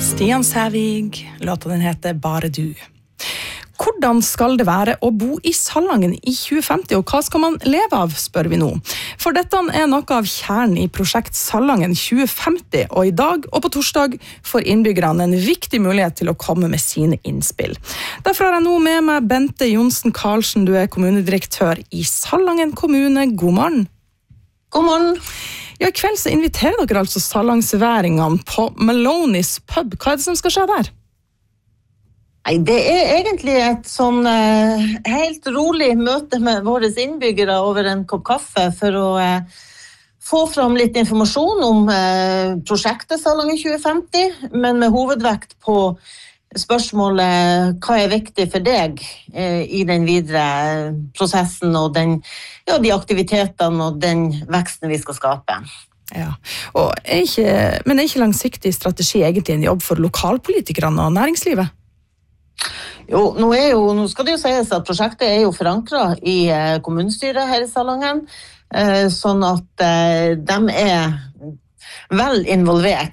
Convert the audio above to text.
Stian Sævig, låta den heter Bare du. Hvordan skal det være å bo I Salangen I 2050, og hva skal man leve av, spør vi nå. For dette noe av kjernen I prosjekt Salangen 2050, og I dag og på torsdag får innbyggerne en viktig mulighet til å komme med sine innspill. Derfor har jeg nå med meg Bente Jonsen Karlsen, du kommunedirektør I Salangen kommune. God morgen. God morgen. Ja, I kveld så inviterer dere altså salangsværingene på Maloney's pub. Hva det som skal skje der? Nei, det egentlig et sånn helt rolig møte med våre innbyggere over en kopp kaffe for å få fram litt informasjon om prosjektet Salangen 2050, men med hovedvekt på spørsmålet hva viktig for deg I den videre prosessen og de aktivitetene og den veksten vi skal skape. Ja, og men ikke langsiktig strategi egentlig en jobb for lokalpolitikerne og næringslivet? Jo, nå skal det jo sies at prosjektet jo forankret I kommunestyret her I Salangen, sånn at de vel involvert